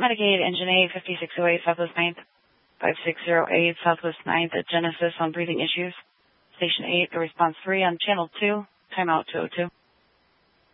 Medicaid, Engine 8, 5608, Southwest 9th, 5608, Southwest 9th at Genesis on breathing issues. Station 8, the response 3 on Channel 2, timeout 202.